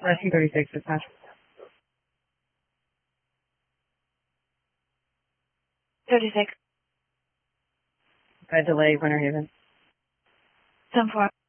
Rescue 36, dispatch. $36. Bed delay, Winter Haven. 10-4.